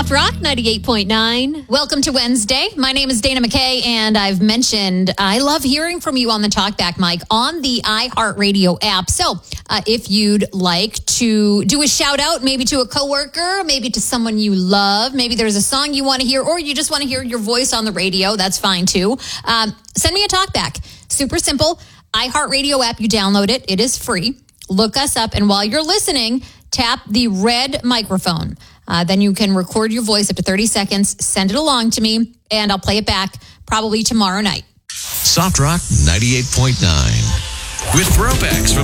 Soft Rock 98.9. Welcome to Wednesday. My name is Dana McKay, and I've mentioned I love hearing from you on the Talkback mic on the iHeartRadio app. So if you'd like to do a shout out, maybe to a coworker, maybe to someone you love, maybe there's a song you want to hear, or you just want to hear your voice on the radio, that's fine too. Send me a Talkback. Super simple. iHeartRadio app, you download it. It is free. Look us up, and while you're listening, tap the red microphone. Then you can record your voice up to 30 seconds, send it along to me, and I'll play it back probably tomorrow night. Soft Rock 98.9 with throwbacks from